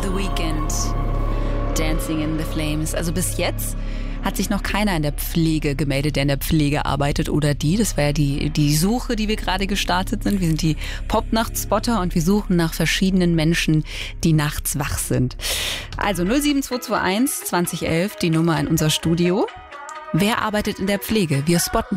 The Weeknd, Dancing in the Flames. Also bis jetzt hat sich noch keiner in der Pflege gemeldet, der in der Pflege arbeitet oder die. Das war ja die Suche, die wir gerade gestartet sind. Wir sind die Pop-Nacht-Spotter und wir suchen nach verschiedenen Menschen, die nachts wach sind. Also 07221 2011, die Nummer in unser Studio. Wer arbeitet in der Pflege? Wir spotten.